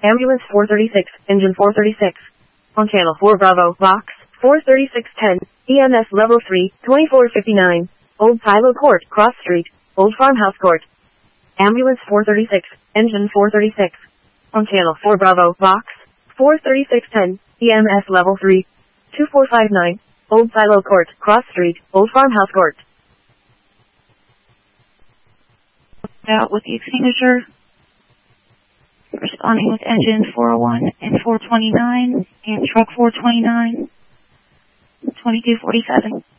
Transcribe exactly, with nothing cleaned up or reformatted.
Ambulance four thirty-six, engine four thirty-six. On channel four Bravo, box four thirty-six ten, E M S level three, twenty-four fifty-nine. Old Silo Court, Cross Street, Old Farmhouse Court. Ambulance four thirty-six, engine four thirty-six. On channel four Bravo, box four thirty-six ten, E M S level three, two four five nine. Old Silo Court, Cross Street, Old Farmhouse Court. Out with the extinguisher. Responding with engine four oh one and four twenty-nine and truck four twenty-nine, twenty-two forty-seven.